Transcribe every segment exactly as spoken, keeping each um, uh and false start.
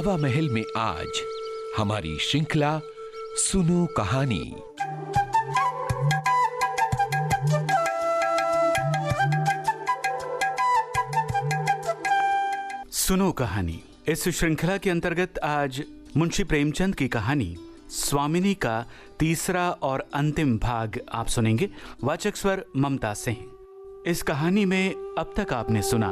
हवा महल में आज हमारी श्रृंखला सुनो कहानी। सुनो कहानी इस श्रृंखला के अंतर्गत आज मुंशी प्रेमचंद की कहानी स्वामिनी का तीसरा और अंतिम भाग आप सुनेंगे। वाचक स्वर ममता सिंह। इस कहानी में अब तक आपने सुना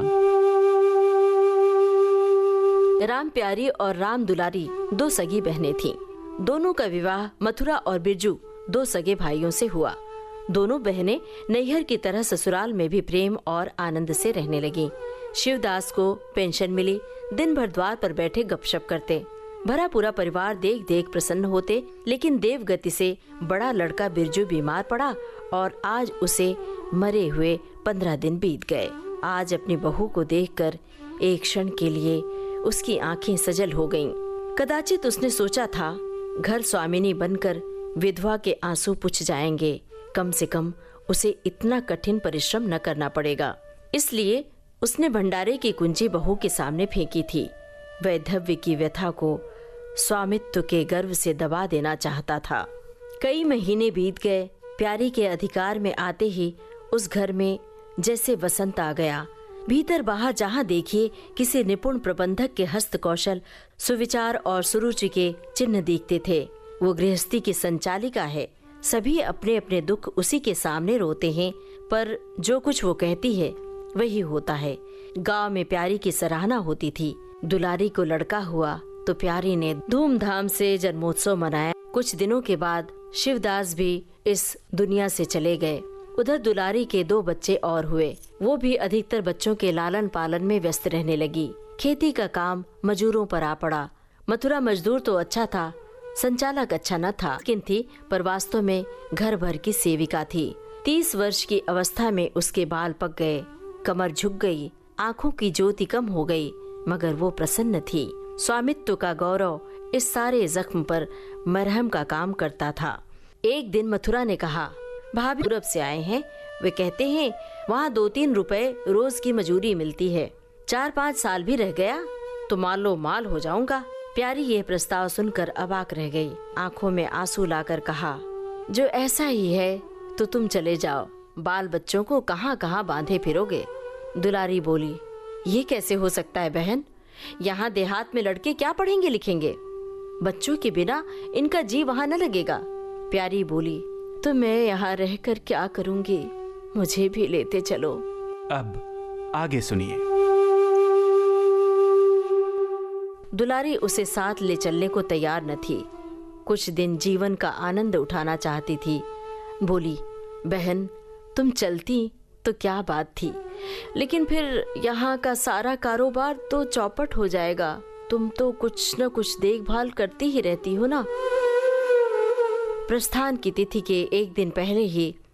राम प्यारी और राम दुलारी दो सगी बहनें थीं। दोनों का विवाह मथुरा और बिरजू दो सगे भाइयों से हुआ। दोनों बहनें नैहर की तरह ससुराल में भी प्रेम और आनंद से रहने लगीं। शिवदास को पेंशन मिली। दिन भर द्वार पर बैठे गपशप करते। भरा पूरा परिवार देख देख प्रसन्न होते। लेकिन देवगति से बड़ा लड़का बिरजू बीमार पड़ा और आज उसे मरे हुए पंद्रह दिन बीत गए। आज अपनी बहू को देखकर एक क्षण के लिए उसकी आंखें सजल हो गईं। कदाचित उसने सोचा था घर स्वामिनी बनकर विधवा के आंसू पुछ जाएंगे। कम से कम उसे इतना कठिन परिश्रम न करना पड़ेगा। इसलिए उसने भंडारे की कुंजी बहू के सामने फेंकी थी। वैधव्य की व्यथा को स्वामित्व के गर्व से दबा देना चाहता था। कई महीने बीत गए। प्यारी के अधिकार में आते ही उस घर में जैसे वसंत आ गया। भीतर बाहर जहाँ देखिए किसी निपुण प्रबंधक के हस्त कौशल, सुविचार और सुरुचि के चिन्ह दिखते थे। वो गृहस्थी की संचालिका है। सभी अपने अपने दुख उसी के सामने रोते हैं, पर जो कुछ वो कहती है वही होता है। गांव में प्यारी की सराहना होती थी। दुलारी को लड़का हुआ तो प्यारी ने धूमधाम से जन्मोत्सव मनाया। कुछ दिनों के बाद शिवदास भी इस दुनिया से चले गए। उधर दुलारी के दो बच्चे और हुए। वो भी अधिकतर बच्चों के लालन पालन में व्यस्त रहने लगी। खेती का काम मजदूरों पर आ पड़ा। मथुरा मजदूर तो अच्छा था, संचालक अच्छा न था, लेकिन थी पर वास्तव में घर भर की सेविका थी। तीस वर्ष की अवस्था में उसके बाल पक गए, कमर झुक गई, आंखों की ज्योति कम हो गई, मगर वो प्रसन्न थी। स्वामित्व का गौरव इस सारे जख्म पर मरहम का काम करता था। एक दिन मथुरा ने कहा, भाभी यूरोप से आए हैं। वे कहते हैं वहाँ दो तीन रुपए रोज की मजूरी मिलती है। चार पाँच साल भी रह गया तो मालो माल हो जाऊंगा। प्यारी यह प्रस्ताव सुनकर अबाक रह गई। आंखों में आंसू लाकर कहा, जो ऐसा ही है तो तुम चले जाओ। बाल बच्चों को कहाँ कहाँ बांधे फिरोगे। दुलारी बोली, ये कैसे हो सकता है बहन। यहाँ देहात में लड़के क्या पढ़ेंगे लिखेंगे। बच्चों के बिना इनका जी वहाँ न लगेगा। प्यारी बोली, तो मैं यहाँ रहकर क्या करूँगी, मुझे भी लेते चलो। अब आगे सुनिए। दुलारी उसे साथ ले चलने को तैयार न थी। कुछ दिन जीवन का आनंद उठाना चाहती थी। बोली, बहन तुम चलती तो क्या बात थी, लेकिन फिर यहाँ का सारा कारोबार तो चौपट हो जाएगा। तुम तो कुछ न कुछ देखभाल करती ही रहती हो ना। प्रस्थान की तिथि के एक दिन पहले ही